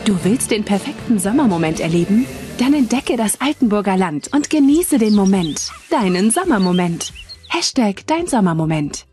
Du willst den perfekten Sommermoment erleben? Dann entdecke das Altenburger Land und genieße den Moment. Deinen Sommermoment. #dein Sommermoment.